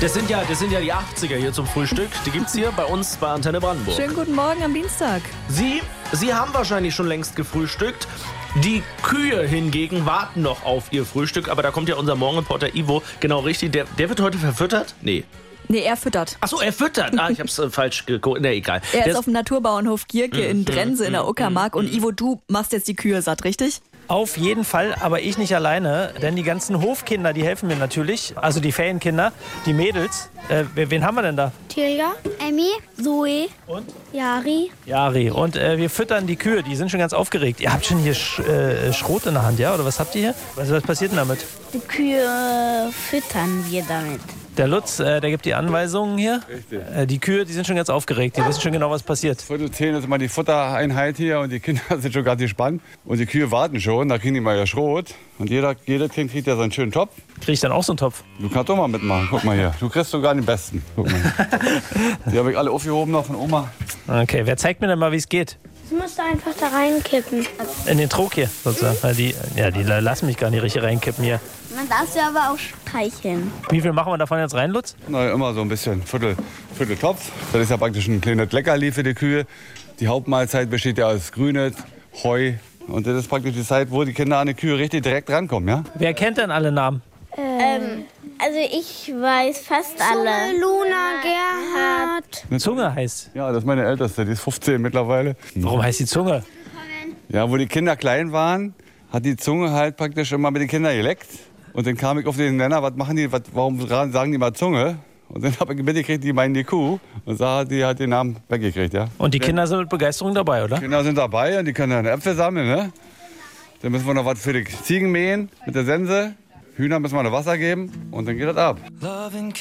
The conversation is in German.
Das sind ja die 80er hier zum Frühstück. Die gibt's hier bei uns bei Antenne Brandenburg. Schönen guten Morgen am Dienstag. Sie haben wahrscheinlich schon längst gefrühstückt. Die Kühe hingegen warten noch auf ihr Frühstück. Aber da kommt ja unser Morgenreporter Ivo genau richtig. Der wird heute verfüttert? Nee, er füttert. Achso, er füttert. Ich hab's falsch geguckt. Nee, egal. Er ist auf dem Naturbauernhof Gierke in Drense in der Uckermark. Und Ivo, du machst jetzt die Kühe satt, richtig? Auf jeden Fall, aber ich nicht alleine, denn die ganzen Hofkinder, die helfen mir natürlich, also die Ferienkinder, die Mädels. Wen haben wir denn da? Tilja, Emmy, Zoe und Jari. Jari. Und wir füttern die Kühe, die sind schon ganz aufgeregt. Ihr habt schon hier Schrot in der Hand, ja? Oder was habt ihr hier? Was passiert denn damit? Die Kühe füttern wir damit. Der Lutz, der gibt die Anweisungen hier. Richtig. Die Kühe, die sind schon ganz aufgeregt, die wissen schon genau, was passiert. Viertel 10 ist immer die Futtereinheit hier und die Kinder sind schon ganz gespannt. Und die Kühe warten schon, da kriegen die mal ja Schrot. Und jeder Kind kriegt ja so einen schönen Topf. Krieg ich dann auch so einen Topf? Du kannst doch mal mitmachen, guck mal hier. Du kriegst sogar den besten. Guck mal. Die habe ich alle aufgehoben noch von Oma. Okay, wer zeigt mir denn mal, wie es geht? Das musst du einfach da reinkippen. In den Trog hier sozusagen. Weil die lassen mich gar nicht richtig reinkippen hier. Man darf sie aber auch streicheln. Wie viel machen wir davon jetzt rein, Lutz? Na, immer so ein bisschen. Viertel Topf. Das ist ja praktisch ein kleines Leckerli für die Kühe. Die Hauptmahlzeit besteht ja aus Grünes, Heu. Und das ist praktisch die Zeit, wo die Kinder an die Kühe richtig direkt rankommen, ja? Wer kennt denn alle Namen? Also ich weiß fast alle. Luna, Gerhard. Zunge heißt. Ja, das ist meine Älteste, die ist 15 mittlerweile. Warum heißt die Zunge? Ja, wo die Kinder klein waren, hat die Zunge halt praktisch immer mit den Kindern geleckt. Und dann kam ich auf den Nenner, was machen die, warum sagen die mal Zunge? Und dann habe ich mitgekriegt, die meinen die Kuh. Und so hat die halt den Namen weggekriegt, ja. Und die Kinder sind mit Begeisterung dabei, oder? Die Kinder sind dabei und die können dann Äpfel sammeln, ne? Dann müssen wir noch was für die Ziegen mähen mit der Sense. Hühner müssen wir noch Wasser geben und dann geht das ab.